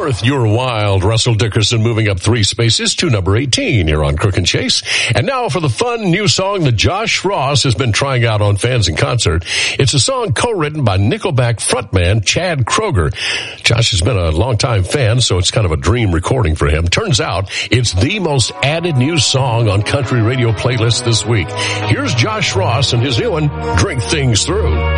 Worth Your Wild. Russell Dickerson moving up 3 spaces to number 18 here on Crook and Chase. And now for the fun new song that Josh Ross has been trying out on Fans in Concert. It's a song co-written by Nickelback frontman Chad Kroeger. Josh has been a longtime fan, so it's kind of a dream recording for him. Turns out it's the most added new song on country radio playlists this week. Here's Josh Ross and his new one, Drink Things Through.